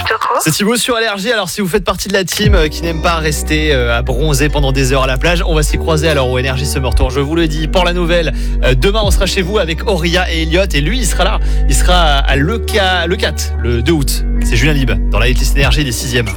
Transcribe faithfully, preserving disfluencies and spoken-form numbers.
Kitoko. C'est Thibaut sur Allergie. Alors si vous faites partie de la team euh, qui n'aime pas rester euh, à bronzer pendant des heures à la plage, on va s'y croiser alors au Energy Summer Tour. Je vous le dis, pour la nouvelle, euh, demain on sera chez vous avec Auria et Elliot. Et lui il sera là, il sera à Le Cat le deux août. C'est Julien Lib dans la Hitlist Énergie des sixièmes.